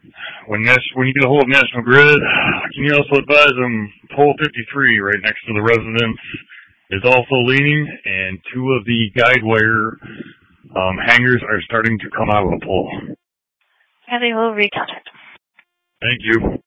When you get a hold of National Grid, can you also advise them pole 53 right next to the residence is also leaning, and two of the guide wire hangers are starting to come out of the pole. Kathy will recontact. Thank you.